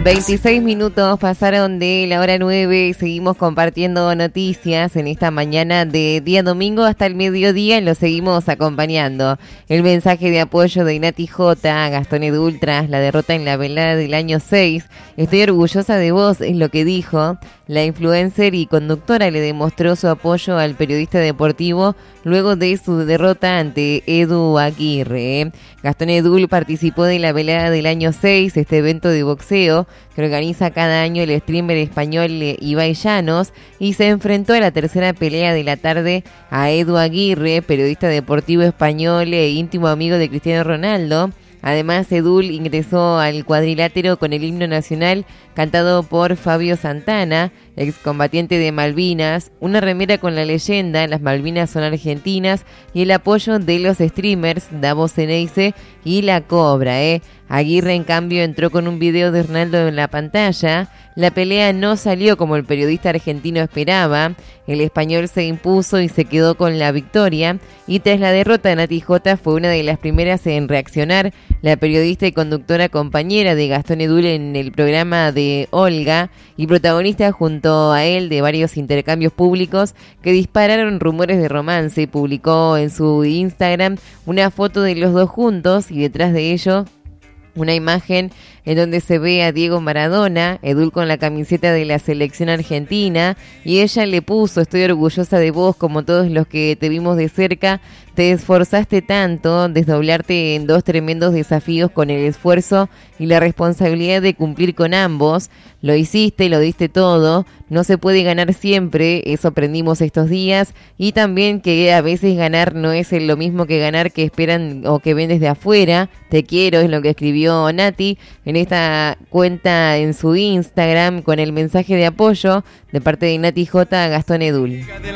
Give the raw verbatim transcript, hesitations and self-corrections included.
veintiséis minutos pasaron de la hora nueve y seguimos compartiendo noticias en esta mañana de día domingo hasta el mediodía y lo seguimos acompañando. El mensaje de apoyo de Nati J a Gastón Edul tras la derrota en la velada del año seis. Estoy orgullosa de vos, es lo que dijo. La influencer y conductora le demostró su apoyo al periodista deportivo luego de su derrota ante Edu Aguirre. Gastón Edul participó de la velada del año seis, este evento de boxeo que organiza cada año el streamer español Ibai Llanos, y se enfrentó a la tercera pelea de la tarde a Edu Aguirre, periodista deportivo español e íntimo amigo de Cristiano Ronaldo. Además, Edul ingresó al cuadrilátero con el himno nacional cantado por Fabio Santana, excombatiente de Malvinas, una remera con la leyenda "Las Malvinas son argentinas" y el apoyo de los streamers Davos Ceneice y La Cobra. ¿eh? Aguirre, en cambio, entró con un video de Ronaldo en la pantalla. La pelea no salió como el periodista argentino esperaba. El español se impuso y se quedó con la victoria. Y tras la derrota, Nati J fue una de las primeras en reaccionar. La periodista y conductora compañera de Gastón Edul en el programa de Olga y protagonista junto a él de varios intercambios públicos que dispararon rumores de romance, publicó en su Instagram una foto de los dos juntos y detrás de ello una imagen en donde se ve a Diego Maradona, Edul con la camiseta de la selección argentina, y ella le puso: estoy orgullosa de vos como todos los que te vimos de cerca, te esforzaste tanto, desdoblarte en dos tremendos desafíos con el esfuerzo y la responsabilidad de cumplir con ambos, lo hiciste, lo diste todo, no se puede ganar siempre, eso aprendimos estos días, y también que a veces ganar no es lo mismo que ganar que esperan o que ven desde afuera, te quiero, es lo que escribió Nati en esta cuenta en su Instagram con el mensaje de apoyo de parte de Nati J a Gastón Edul.